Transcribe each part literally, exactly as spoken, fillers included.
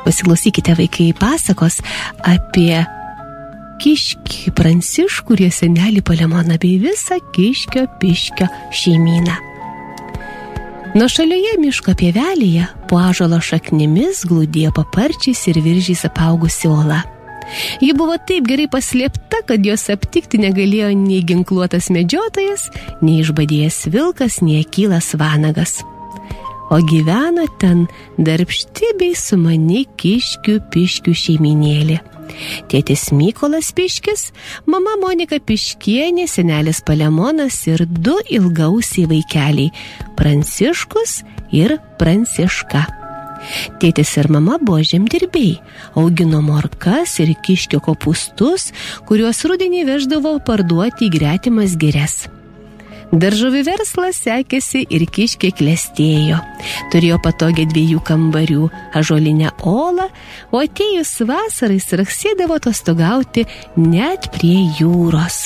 Pasiklausykite, vaikai, pasakos apie Kiškį Pranciškų ir jo senelį Palemoną bei visą Kiškio Piškio šeimyną. Nuošalioje miško pievelėje po ąžuolo šaknimis glūdėjo paparčiais ir viržiais apaugusi uola. Ji buvo taip gerai paslėpta, kad jos aptikti negalėjo nei ginkluotas medžiotojas, nei išbadėjęs vilkas, nei akylas vanagas. O gyveno ten darbšti bei sumani Kiškių Piškių šeiminėlė. Tėtis Mykolas Piškis, mama Monika Piškienė, senelis Palemonas ir du ilgausiai vaikeliai – Pranciškus ir Pranciška. Tėtis ir mama buvo žemdirbiai, augino morkas ir kiškio kopūstus, kuriuos rudenį veždavo parduoti į gretimas girias. Daržovių verslas sekėsi ir Kiškė klestėjo. Turėjo patogią dviejų kambarių ąžuolinę olą, o atėjus vasarai raksėdavo atostogauti net prie jūros.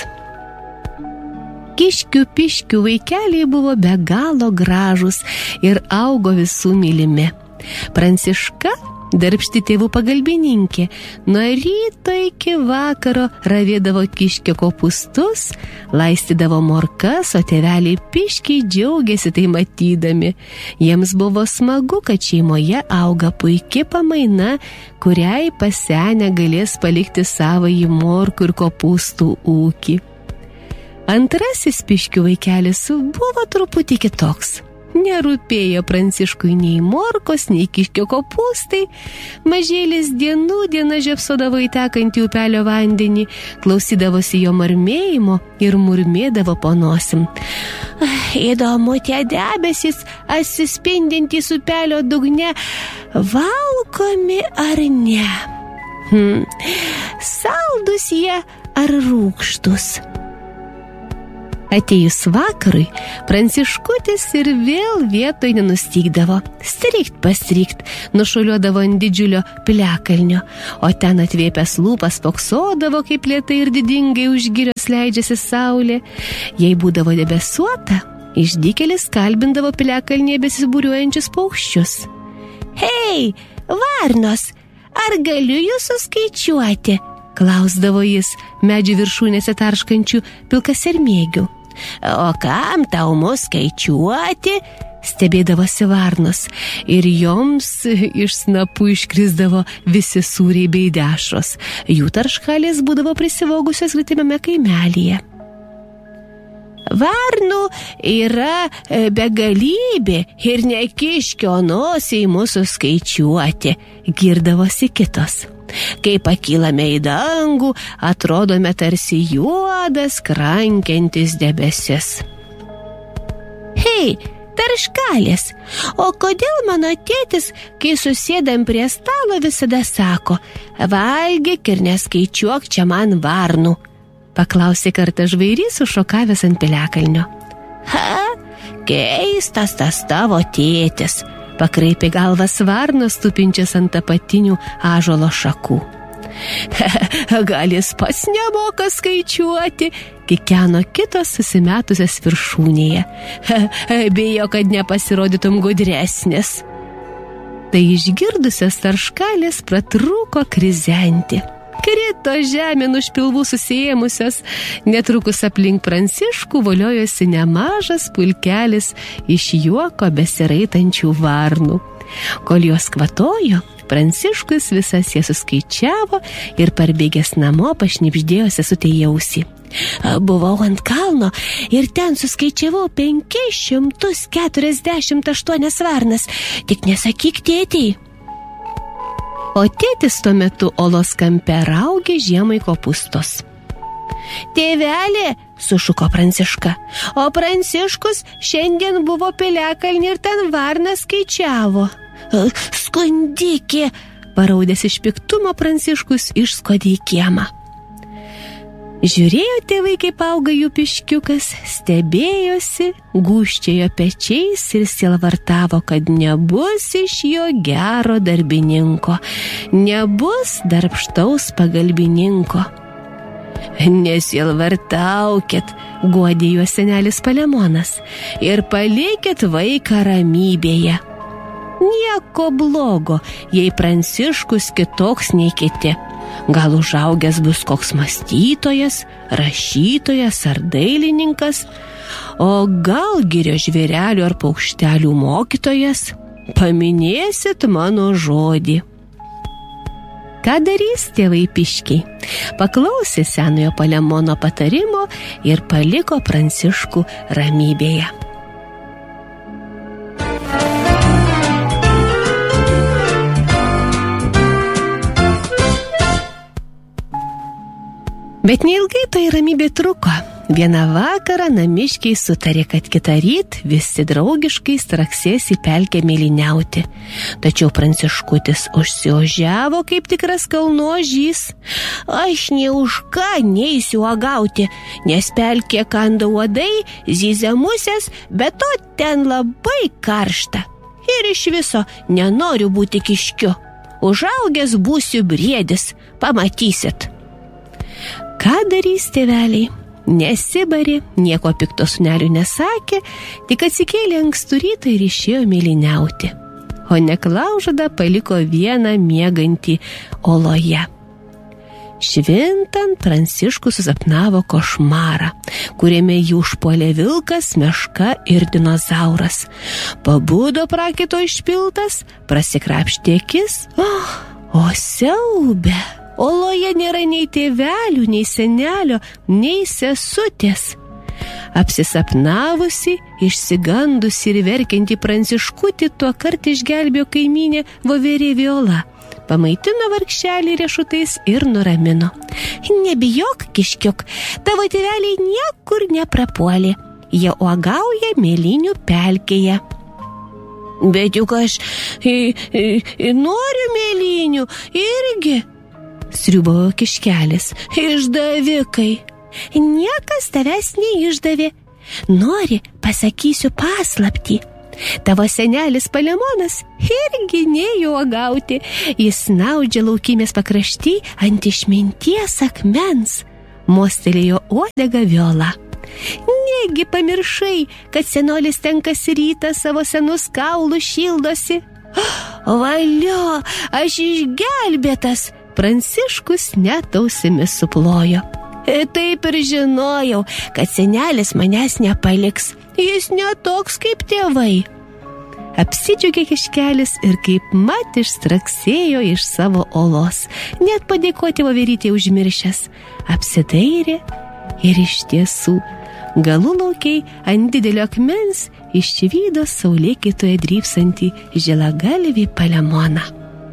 Kiškių Piškių vaikeliai buvo be galo gražūs ir augo visų mylimi. Pranciška, darbšti tėvų pagalbininkė, nuo ryto iki vakaro ravėdavo Kiškio kopūstus, laistydavo morkas, o tėveliai Piškiai džiaugiasi tai matydami. Jiems buvo smagu, kad šeimoje auga puiki pamaina, kuriai pasenę galės palikti savąjį morkų ir kopūstų ūkį. Antrasis Piškių vaikelis buvo truputį kitoks. Nerūpėjo Pranciškui nei morkos, nei Kiškio kopūstai. Mažėlis dienų dieną žiopsodavo į tekantį upelio vandenį, klausydavosi jo marmėjimo ir murmėdavo po nosim. Įdomu, tie debesys atsispindintys upelio dugne valgomi ar ne? Hmm. Saldus jie ar rūgštus? Atėjus vakarui, Pranciškutis ir vėl vietoj nenustygdavo. Strykt pastrykt, nušuoliuodavo ant didžiulio piliakalnio, o ten atvėpęs lūpas spoksodavo, kaip lėtai ir didingai už girios leidžiasi saulė. Jei būdavo debesuota, išdykėlis kalbindavo piliakalnyje besibūriuojančius paukščius. Hei, varnos, ar galiu jūs suskaičiuoti? Klausdavo jis medžių viršūnėse tarškančių pilkasermėgių. O kam tau mus skaičiuoti? Stebėdavosi varnos, ir joms iš snapų iškrisdavo visi sūriai bei dešros. Jų tarškalės būdavo prisivogusios gretimame kaimelyje. Varnų yra begalybė ir ne Kiškio nosiai mūsų skaičiuoti, girdavosi kitos. Kai pakylame į dangų, atrodome tarsi juodas krankiantis debesis. Hei, tarškalės, o kodėl mano tėtis, kai susėdam prie stalo, visada sako, valgyk ir neskaičiuok čia man varnų? Paklausė kartą žvairys sušokavęs ant piliakalnio. Ha, keistas tas tavo tėtis, pakraipė galvas varnos tupinčias ant apatinių ąžuolo šakų. Gal jis pats nemoka skaičiuoti, kikeno kitos susimetusios viršūnėje. Bijo, kad nepasirodytum gudresnis. Tai išgirdusios tarškalės pratrūko krizenti. Krito žemėn už pilvų susiėmusios, netrukus aplink Pranciškų voliojosi nemažas pulkelis iš juoko besiraitančių varnų. Kol jos kvatojo, Pranciškus visas jas suskaičiavo ir parbėgęs namo pašnibždėjo sesutei į ausį. Buvau ant kalno ir ten suskaičiavau penkis šimtus keturiasdešimt aštuonias varnas, tik nesakyk tėtei. O tėtis tuo metu olos kampe raugė žiemai kopūstus. Tėvelė, sušuko Pranciška, o Pranciškus šiandien buvo piliakalny ir ten varną skaičiavo. Skundikė, paraudęs iš piktumo Pranciškus išskodė į kiemą. Žiūrėjo tėvai, kaip auga jų piškiukas, stebėjosi, gūžčiojo pečiais ir sielvartavo, kad nebus iš jo gero darbininko, nebus darbštaus pagalbininko. Nesielvartaukit, guodė juos senelis Palemonas, ir palikit vaiką ramybėje. Nieko blogo, jei Pranciškus kitoks nei kiti. Gal užaugęs bus koks mąstytojas, rašytojas ar dailininkas, o gal girio žvėrelių ar paukštelių mokytojas. Paminėsit mano žodį. Ką darys tėvai piškiai? Paklausė senojo Palemono patarimo ir paliko Pranciškų ramybėje. Bet neilgai tai ramybė truko. Vieną vakarą namiškiai sutarė, kad kitą ryt visi draugiškai straksės į pelkę mėlyniauti. Tačiau Pranciškutis užsiožiavo kaip tikras kalnožys. Aš nė už ką neisiu uogauti, nes pelkė kanda uodai, zyzia musės, bet to ten labai karšta. Ir iš viso nenoriu būti kiškiu. Užaugęs būsiu briedis, pamatysit. Ką darys tėveliai? Nesibarė, nieko pikto sūnelių nesakė, tik atsikėlė ankstų rytą ir išėjo mėlyniauti. O Neklaužadą paliko vieną miegantį oloje. Švintant Pranciškus susapnavo košmarą, kuriame jį užpuolė vilkas, meška ir dinozauras. Pabudo prakaito išpiltas, prasikrapštė akis, oh, o siaube! Oloje nėra nei tėvelių, nei senelio, nei sesutės. Apsisapnavusi, išsigandusi ir verkianti Pranciškutį tuo kart išgelbėjo kaimynė voverė Viola. Pamaitino vargšelį riešutais ir nuramino. Nebijok, kiškiuk, tavo tėveliai niekur neprapuolė. Jie uogauja mėlynių pelkėje. Bet juk aš i, i, noriu mėlynių irgi. Sriubavo kiškelis. Išdavikai. Niekas tavęs neišdavė. Nori, pasakysiu paslaptį. Tavo senelis Palemonas irgi nėjo uogauti. Jis snaudžia laukymės pakrašty ant išminties akmens. Mostelėjo uodegą Viola. Negi pamiršai, kad senolis ten kas rytą savo senus kaulus šildosi? Valio, aš išgelbėtas. Pranciškus net ausimis suplojo. Taip ir žinojau, kad senelis manęs nepaliks. Jis netoks kaip tėvai. Apsidžiaugė kiškelis ir kaip mat išstraksėjo iš savo olos. Net padėkoti voverytei užmiršęs. Apsidairė ir iš tiesų galų laukiai ant didelio akmens išvydo saulėkaitoje drybsantį žilagalvį Palemoną.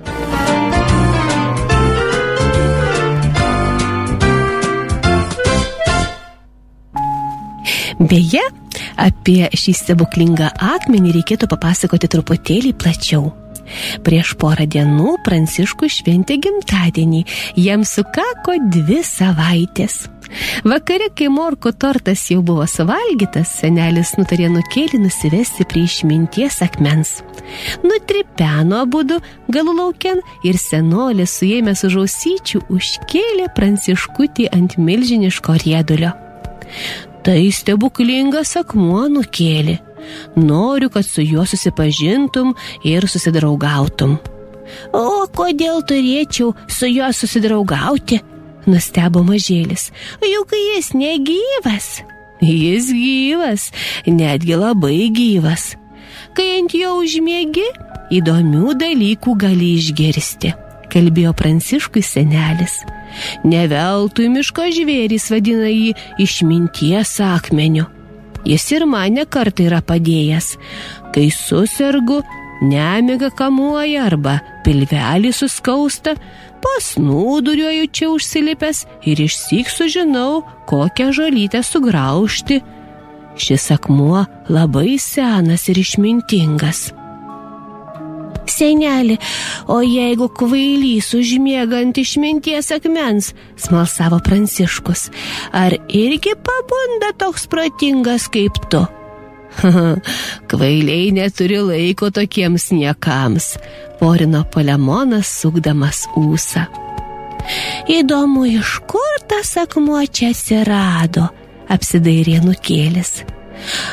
Beje, apie šį stebuklingą akmenį reikėtų papasakoti truputėlį plačiau. Prieš porą dienų Pranciškus šventė gimtadienį, jam sukako dvi savaitės. Vakare, kai morkų tortas jau buvo suvalgytas, senelis nutarė nukėlį nusivesti prie išminties akmens. Nutripeno abudu galų lauken ir senolis suėmęs už ausyčių užkėlė Pranciškutį ant milžiniško riedulio. Tai stebuklingas akmuo nukėlė. Noriu, kad su juo susipažintum ir susidraugautum. O kodėl turėčiau su juo susidraugauti? Nustebo mažėlis. Juk jis negyvas. Jis gyvas, netgi labai gyvas. Kai ant jo užmiegi, įdomių dalykų gali išgirsti, kalbėjo Pranciškui senelis. Ne veltui miško žvėrys vadina jį išminties akmeniu. Jis ir mane kartą yra padėjęs. Kai susergu, nemiga kamuoja arba pilvelį suskausta, pasnūduriuoju čia užsilipęs ir išsyk sužinau, kokią žolytę sugraužti. Šis akmuo labai senas ir išmintingas. Seneli, o jeigu kvailys užmiega ant išminties akmens, smalsavo Pranciškus, ar irgi pabunda toks protingas kaip tu? Kvailiai neturi laiko tokiems niekams, porino Palemonas sukdamas ūsą. Įdomu, iš kur tas akmuo čia atsirado, apsidairė nukėlis.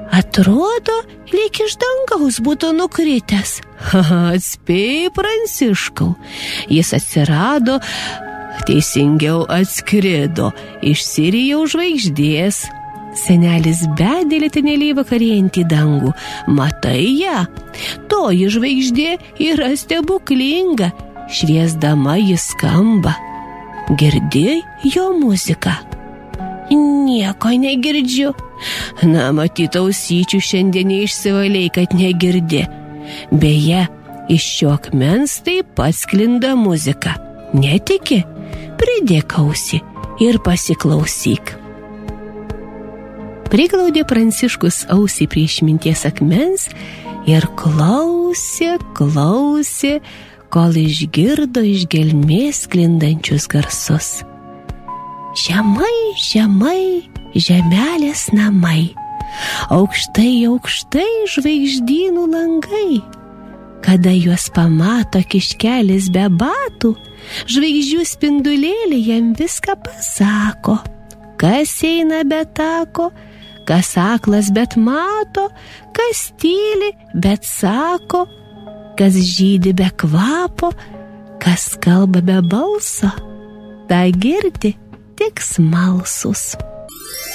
Atrodo, lyg iš dangaus būtų nukritęs. Atspėjai, Pranciškau. Jis atsirado, teisingiau atskrido iš Sirijaus žvaigždės. Senelis bedė letenėliai vakarėjantį dangų. Matai ją? Toji žvaigždė yra stebuklinga. Šviesdama jis skamba. Girdėjai jo muziką? Nieko negirdžiu. Na, matyt, ausyčių šiandien neišsivalei, kad negirdi. Beje, iš šio akmens taip pat sklinda muzika. Netiki? Pridėk ausį ir pasiklausyk. Priglaudė Pranciškus ausį prie išminties akmens ir klausė, klausė, kol išgirdo iš gelmės sklindančius garsus. Žemai, žemai, žemelės namai, aukštai, aukštai žvaigždynų langai. Kada juos pamato kiškelis be batų, žvaigždžių spindulėlė jam viską pasako. Kas eina be tako, kas aklas bet mato, kas tyli bet sako, kas žydi be kvapo, kas kalba be balso, tą girdi tik smalsus.